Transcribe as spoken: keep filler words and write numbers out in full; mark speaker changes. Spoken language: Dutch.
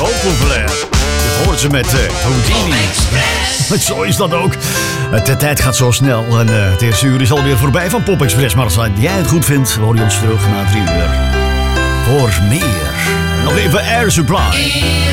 Speaker 1: zo populair. Je hoort ze met uh, Houdini. Zo is dat ook. De tijd gaat zo snel en uh, het eerste uur is alweer voorbij van Pop Express. Maar als jij het goed vindt, hoor je ons terug na drie uur. Voor meer. Nog even Air Supply.